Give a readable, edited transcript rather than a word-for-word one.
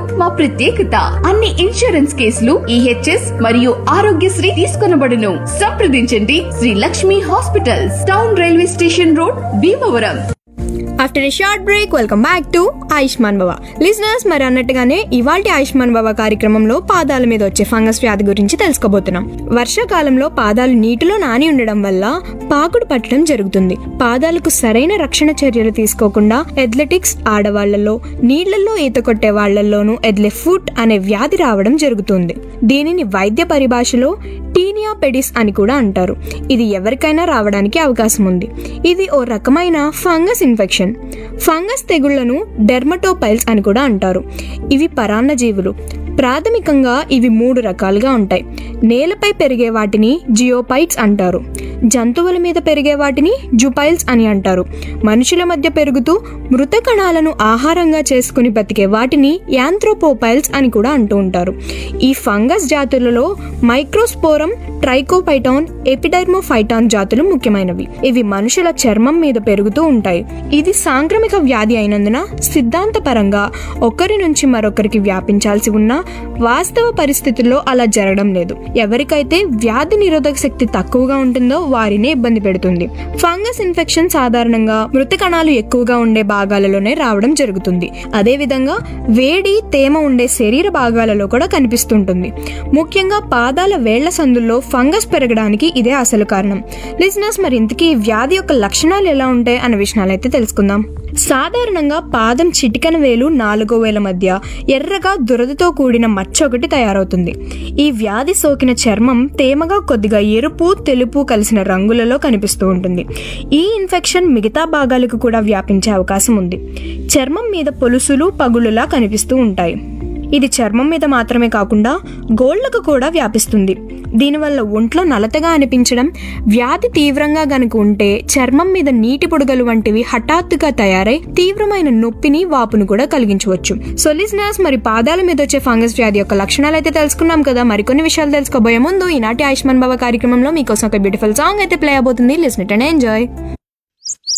మా ప్రత్యేకత. అన్ని ఇన్సూరెన్స్ కేసులు ఈహెచ్ఎస్ మరియు ఆరోగ్యశ్రీ తీసుకొనబడును. సంప్రదించండి Shri Lakshmi hospitals, town railway station road, Bhimavaram. After A short break, welcome back to Ayushman భవ. లిజనర్స్, మరి అన్నట్టుగానే ఇవాల్టి ఆయుష్మాన్ భవ కార్యక్రమంలో పాదాల మీద వచ్చే ఫంగస్ వ్యాధి గురించి తెలుసుకోబోతున్నాం. వర్షాకాలంలో పాదాలు నీటిలో నాని ఉండడం వల్ల పాకుడు పట్టడం జరుగుతుంది. పాదాలకు సరైన రక్షణ చర్యలు తీసుకోకుండా అథ్లెటిక్స్ ఆడవాళ్లలో, నీళ్లలో ఈత కొట్టే వాళ్లలోనూ ఎడ్లే ఫుట్ అనే వ్యాధి రావడం జరుగుతుంది. దీనిని వైద్య పరిభాషలో టీనియా పెడిస్ అని కూడా అంటారు. ఇది ఎవరికైనా రావడానికి అవకాశం ఉంది. ఇది ఓ రకమైన ఫంగస్ ఇన్ఫెక్షన్. ఫంగస్ తెగుళ్లను డెర్మటోపైల్స్ అని కూడా అంటారు. ఇవి పరాన్న జీవులు. ప్రాథమికంగా ఇవి 3 రకాలుగా ఉంటాయి. నేలపై పెరిగే వాటిని జియోపైట్స్ అంటారు. జంతువుల మీద పెరిగే వాటిని జుపైల్స్ అని అంటారు. మనుషుల మధ్య పెరుగుతూ మృత కణాలను ఆహారంగా చేసుకుని బతికే వాటిని యాంథ్రోపోపైల్స్ అని కూడా అంటూ ఉంటారు. ఈ ఫంగస్ జాతులలో మైక్రోస్పోరం, ట్రైకోఫైటాన్, ఎపిడెర్మోఫైటాన్ జాతులు ముఖ్యమైనవి. ఇవి మనుషుల చర్మం మీద పెరుగుతూ ఉంటాయి. ఇది సాంక్రమిక వ్యాధి అయినందున సిద్ధాంతపరంగా ఒకరి నుంచి మరొకరికి వ్యాపించాల్సి ఉన్నా వాస్తవ పరిస్థితుల్లో అలా జరగడం లేదు. ఎవరికైతే వ్యాధి నిరోధక శక్తి తక్కువగా ఉంటుందో వారినే ఇబ్బంది పెడుతుంది. ఫంగస్ ఇన్ఫెక్షన్ సాధారణంగా మృత కణాలు ఎక్కువగా ఉండే భాగాలలోనే రావడం జరుగుతుంది. అదే విధంగా వేడి, తేమ ఉండే శరీర భాగాలలో కూడా కనిపిస్తుంటుంది. ముఖ్యంగా పాదాల వేళ్ల సందుల్లో ఫంగస్ పెరగడానికి ఇదే అసలు కారణం. లిజనర్స్, మరి ఇంతకీ ఈ వ్యాధి యొక్క లక్షణాలు ఎలా ఉంటాయి అన్న విషయాలు అయితే తెలుసుకుందాం. సాధారణంగా పాదం చిటికెన వేలు 4వ వేల మధ్య ఎర్రగా దురదతో కూడిన మచ్చ ఒకటి తయారవుతుంది. ఈ వ్యాధి సోకిన చర్మం తేమగా కొద్దిగా ఎరుపు, తెలుపు కలిసిన రంగులలో కనిపిస్తూ ఉంటుంది. ఈ ఇన్ఫెక్షన్ మిగతా భాగాలకు కూడా వ్యాపించే అవకాశం ఉంది. చర్మం మీద పొలుసులు, పగులులా కనిపిస్తూ ఉంటాయి. ఇది చర్మం మీద మాత్రమే కాకుండా గోళ్లకు కూడా వ్యాపిస్తుంది. దీనివల్ల ఒంట్లో నలతగా అనిపించడం, వ్యాధి తీవ్రంగా గనుక ఉంటే చర్మం మీద నీటి పొడుగలు వంటివి హఠాత్తుగా తయారై తీవ్రమైన నొప్పిని, వాపును కూడా కలిగించవచ్చు. సో లిజనర్స్, మరి పాదాల మీద వచ్చే ఫంగస్ వ్యాధి యొక్క లక్షణాలు అయితే తెలుసుకున్నాం కదా. మరికొన్ని విషయాలు తెలుసుకోబోయే ముందు ఈనాటి ఆయుష్మాన్ భవ కార్యక్రమంలో మీకోసం ఒక బ్యూటిఫుల్ సాంగ్ అయితే ప్లే అవబోతుంది. Listen it and enjoy.